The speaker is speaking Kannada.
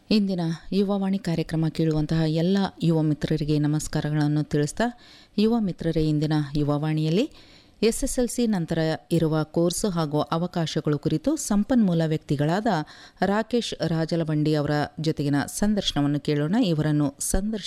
ಇಂದಿನ ಯುವವಾಣಿ ಕಾರ್ಯಕ್ರಮ ಕೇಳುವಂತಹ ಎಲ್ಲ ಯುವ ಮಿತ್ರರಿಗೆ ನಮಸ್ಕಾರಗಳನ್ನು ತಿಳಿಸ್ತಾ, ಯುವ ಮಿತ್ರರೇ, ಇಂದಿನ ಯುವವಾಣಿಯಲ್ಲಿ SSLC ನಂತರ ಇರುವ ಕೋರ್ಸ್ ಹಾಗೂ ಅವಕಾಶಗಳು ಕುರಿತು ಸಂಪನ್ಮೂಲ ವ್ಯಕ್ತಿಗಳಾದ ರಾಕೇಶ್ ರಾಜಲವಂಡಿ ಅವರ ಜೊತೆಗಿನ ಸಂದರ್ಶನವನ್ನು ಕೇಳೋಣ. ಇವರನ್ನು